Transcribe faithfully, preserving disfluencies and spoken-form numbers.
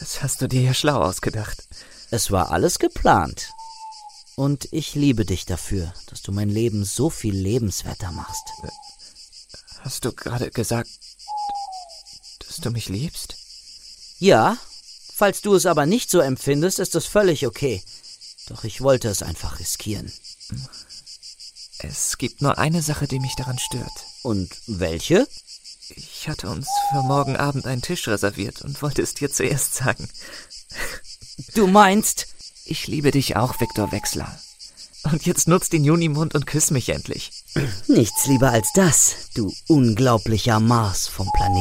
Das hast du dir ja schlau ausgedacht. Es war alles geplant. Und ich liebe dich dafür, dass du mein Leben so viel lebenswerter machst. Hast du gerade gesagt, dass du mich liebst? Ja, falls du es aber nicht so empfindest, ist es völlig okay. Doch ich wollte es einfach riskieren. Es gibt nur eine Sache, die mich daran stört. Und welche? Ich hatte uns für morgen Abend einen Tisch reserviert und wollte es dir zuerst sagen. Du meinst? Ich liebe dich auch, Viktor Wechsler. Und jetzt nutz den Junimond und küss mich endlich. Nichts lieber als das, du unglaublicher Mars vom Planeten.